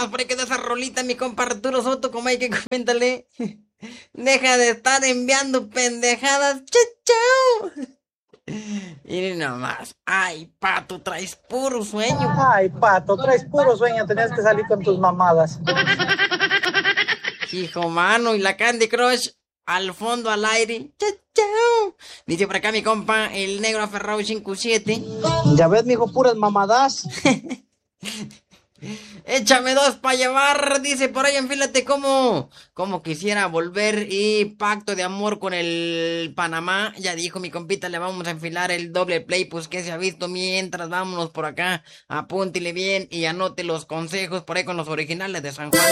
nomás por ahí quedó esa rolita, mi compa Arturo Soto, como hay que coméntale. Deja de estar enviando pendejadas. Chao, chao. Y nomás. Ay, pato, traes puro sueño. Ay, pato, traes puro sueño, tenías que salir con tus mamadas. Hijo mano, y la Candy Crush al fondo al aire. Chao, chao. Dice por acá mi compa, el negro aferrado 57. Ya ves, mijo, puras mamadas. Échame dos para llevar, dice por ahí, enfílate como quisiera volver y pacto de amor con el Panamá. Ya dijo mi compita, le vamos a enfilar el doble play, pues que se ha visto mientras vámonos por acá. Apúntele bien y anote los consejos por ahí con los originales de San Juan.